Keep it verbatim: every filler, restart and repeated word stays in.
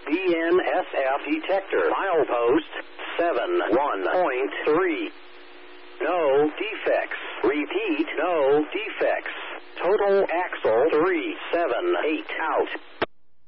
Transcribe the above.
B N S F detector. Milepost seven one point three. No defects. Repeat, no defects. Total axle three seven eight out.